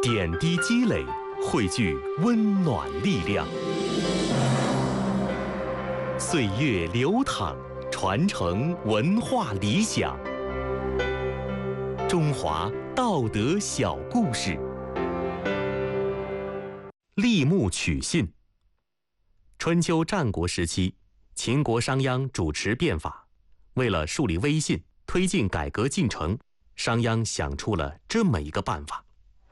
点滴积累，汇聚温暖力量。岁月流淌，传承文化理想。中华道德小故事。立木取信。春秋战国时期，秦国商鞅主持变法，为了树立威信，推进改革进程，商鞅想出了这么一个办法。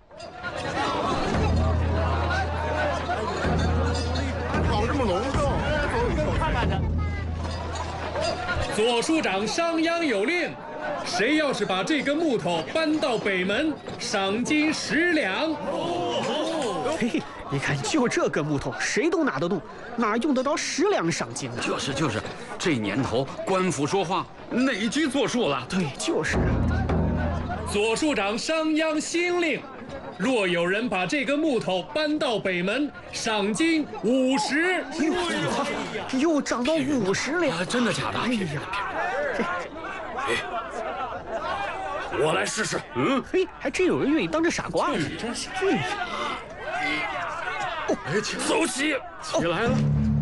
搞这么隆重，看看去。 左庶长商鞅有令，谁要是把这根木头搬到北门，赏金10两。 嘿，你看，就这根木头，谁都拿得动，哪用得着10两赏金呢？ 就是，这年头官府说话哪句作数了？ 对，就是。 左庶长商鞅新令，若有人把这根木头搬到北门，赏金50。 又涨到50两， 真的假的？ 哎呀， 我来试试。 嘿，还真有人愿意当这傻瓜呢。 真是。 哦， 走起来了。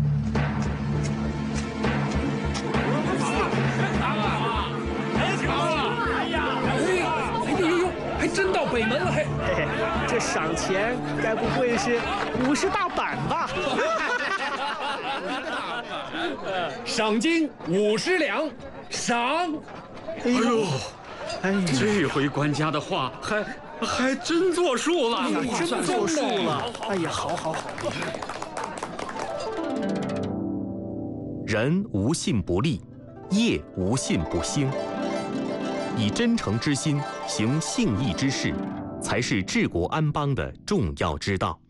还真到北门了，嘿， 这赏钱该不会是50大板吧？ 赏金50两，赏。 哎呦，这回官家的话还真作数了， 真作数了。哎呀，好。 人无信不立，业无信不兴。以真诚之心行信义之事，才是治国安邦的重要之道。